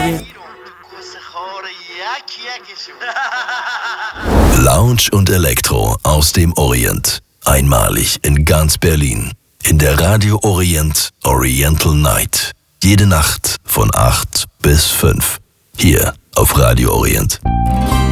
Lounge und Elektro aus dem Orient. Einmalig in ganz Berlin. In der Radio Orient Oriental Night. Jede Nacht von 8 bis 5. Hier auf Radio Orient.